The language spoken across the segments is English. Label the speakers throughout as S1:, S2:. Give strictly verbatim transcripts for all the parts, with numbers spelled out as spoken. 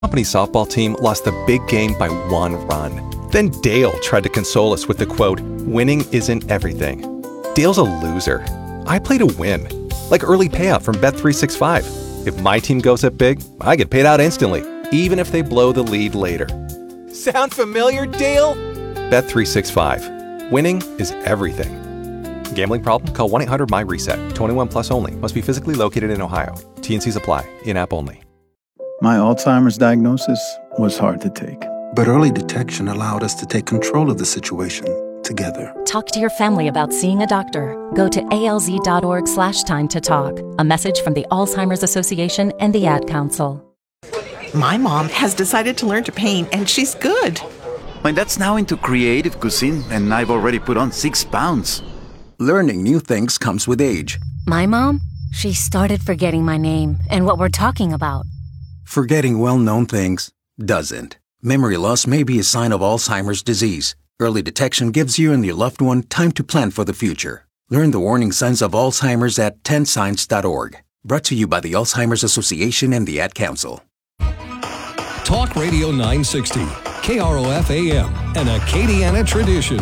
S1: Company softball team lost the big game by one run. Then Dale tried to console us with the quote, "Winning isn't everything." Dale's a loser. I play to win. Like early payout from Bet three sixty-five. If my team goes up big, I get paid out instantly, even if they blow the lead later. Sound familiar, Dale? Bet three sixty-five. Winning is everything. Gambling problem? Call one eight hundred M Y reset. twenty-one plus only. Must be physically located in Ohio. T N Cs apply. In-app only.
S2: My Alzheimer's diagnosis was hard to take.
S3: But early detection allowed us to take control of the situation together.
S4: Talk to your family about seeing a doctor. Go to alz.org slash time to talk. A message from the Alzheimer's Association and the Ad Council.
S5: My mom has decided to learn to paint, and she's good.
S6: My dad's now into creative cuisine, and I've already put on six pounds.
S7: Learning new things comes with age.
S8: My mom, she started forgetting my name and what we're talking about.
S7: Forgetting well-known things doesn't. Memory loss may be a sign of Alzheimer's disease. Early detection gives you and your loved one time to plan for the future. Learn the warning signs of Alzheimer's at ten signs dot org. Brought to you by the Alzheimer's Association and the Ad Council.
S9: Talk Radio nine sixty, K R O F A M, an Acadiana tradition.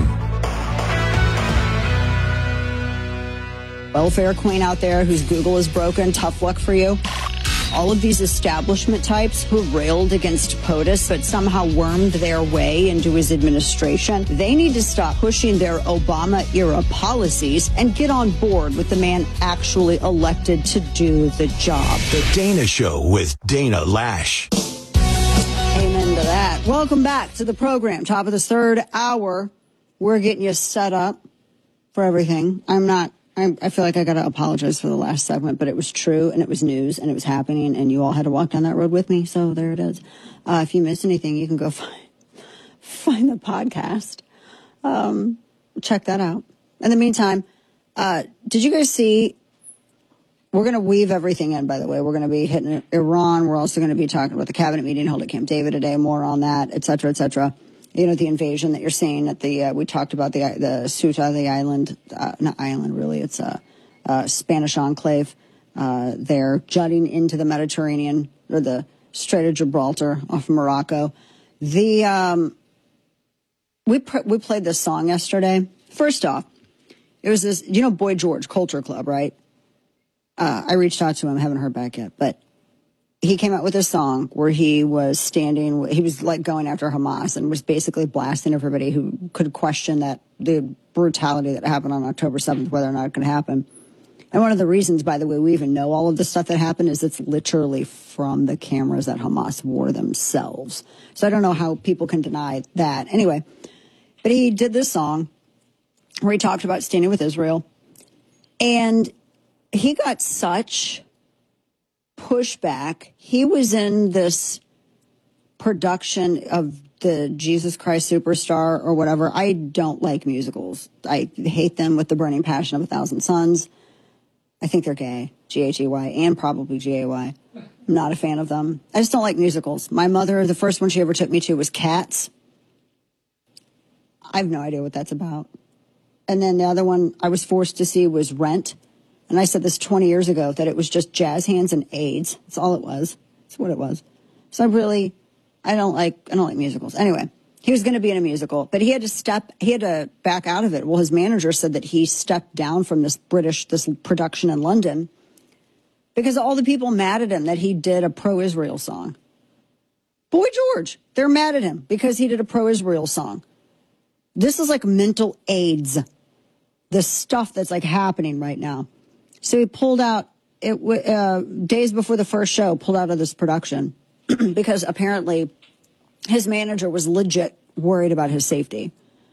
S10: Welfare queen out there whose Google is broken, tough luck for you. All of these establishment types who railed against POTUS but somehow wormed their way into his administration, they need to stop pushing their Obama-era policies and get on board with the man actually elected to do the job.
S11: The Dana Show with Dana Lash.
S10: Amen to that. Welcome back to the program. Top of the third hour. We're getting you set up for everything. I'm not I feel like I got to apologize for the last segment, but it was true and it was news and it was happening and you all had to walk down that road with me. So there it is. Uh, if you missed anything, you can go find, find the podcast. Um, check that out. In the meantime, uh, did you guys see, we're going to weave everything in, by the way. We're going to be hitting Iran. We're also going to be talking about the cabinet meeting held at Camp David today, more on that, et cetera, et cetera. You know, the invasion that you're seeing at the, uh, we talked about the the Ceuta, the island, uh, not island really, it's a, a Spanish enclave uh, there, jutting into the Mediterranean, or the Strait of Gibraltar off of Morocco. The, um, we, pr- we played this song yesterday. First off, it was this, you know, Boy George, Culture Club, right? Uh, I reached out to him, haven't heard back yet, but he came out with a song where he was standing, he was like going after Hamas and was basically blasting everybody who could question that the brutality that happened on October seventh, whether or not it could happen. And one of the reasons, by the way, we even know all of the stuff that happened is it's literally from the cameras that Hamas wore themselves. So I don't know how people can deny that. Anyway, but he did this song where he talked about standing with Israel. And he got such pushback. He was in this production of the Jesus Christ Superstar or whatever. I don't like musicals. I hate them with the burning passion of a thousand suns. I think they're gay, G H E Y, and probably G A Y. I'm not a fan of them. I just don't like musicals. My mother, the first one she ever took me to was Cats. I have no idea what that's about. And then the other one I was forced to see was Rent. And I said this twenty years ago, that it was just jazz hands and AIDS. That's all it was. That's what it was. So I really, I don't like, I don't like musicals. Anyway, he was going to be in a musical, but he had to step, he had to back out of it. Well, his manager said that he stepped down from this British, this production in London because all the people mad at him that he did a pro-Israel song. Boy George, they're mad at him because he did a pro-Israel song. This is like mental AIDS, the stuff that's like happening right now. So he pulled out, it uh, days before the first show, pulled out of this production because apparently his manager was legit worried about his safety.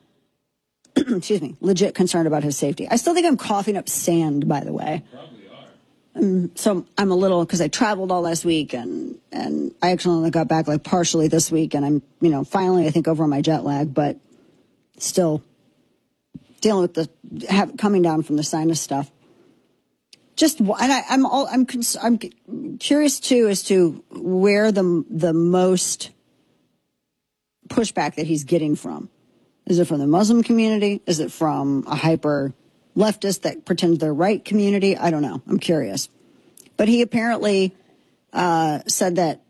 S10: Excuse me, legit concerned about his safety. I still think I'm coughing up sand, by the way.
S12: Probably are.
S10: Um, so I'm a little, because I traveled all last week and, and I actually only got back like partially this week. And I'm, you know, finally, I think over my jet lag, but still dealing with the, have, coming down from the sinus stuff. Just, and I, I'm all, I'm, I'm curious too as to where the the most pushback that he's getting from. Is it from the Muslim community? Is it from a hyper leftist that pretends they're right community? I don't know. I'm curious. But he apparently uh, said that